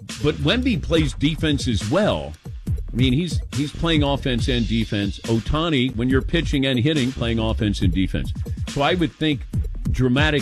But Wemby plays defense as well. I mean, he's playing offense and defense. Ohtani, when you're pitching and hitting, playing offense and defense. So I would think dramatic